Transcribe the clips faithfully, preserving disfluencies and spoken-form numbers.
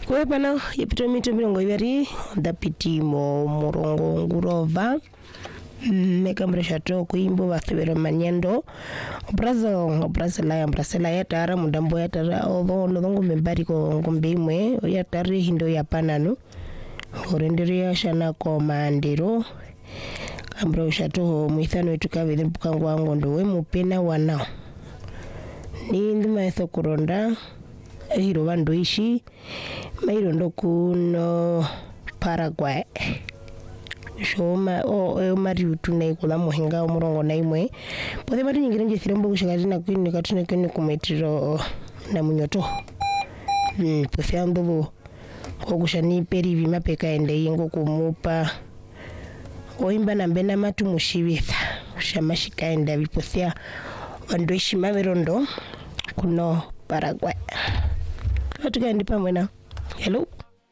Kwa pana yepito mito mirongo ibiri dapitimo murongo ngurova mekambra shato kuimbo bathibero manyendo brazo brazo la brasela ya tara mudambo ya tara ovo ndongo membari ko ngombimwe ya tari hindo ya panano orenderia shana ko mandiro kambra shato muithano etukavile mpukango wangu ndo we mupena wana ni ndima etho kuronda hiro bando ishi mairo ndo kuno Paraguay shoma o e mari utune kula muhinga umurongo na imwe pode mari nyingire nje firembo gushikati na kwini katune kwini kumetiro na munyoto mm pofyando bo kogushani peri vimapeka ende yengo kumupa oimba na mbena matu mushibitha shamashika enda vipofya bando ishi maverondo kuno Paraguay atuka ndi pamwe. Hello.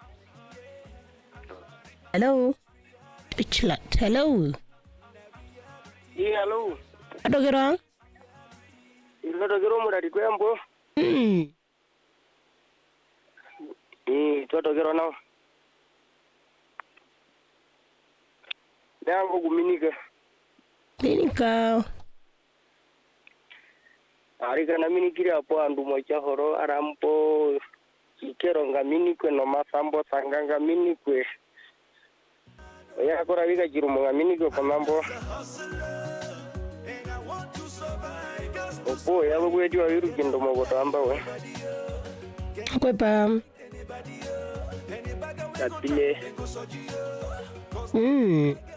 Hello. Chlat. Hello. Yeah, hello. Adogero. Adogero muradi kwembo. Mm. Eh, todogero now. Dango guminika. Minika. Arika na minikiri hapo andu mocha horo arampo ikero ngaminikwe no masambo sanganga minikwe. Ya kora wika jirumo ngaminikwe komambo. Opo ya bwe diwa wiru kindo mo gotamba we. Kwepa. Kapile. Mm.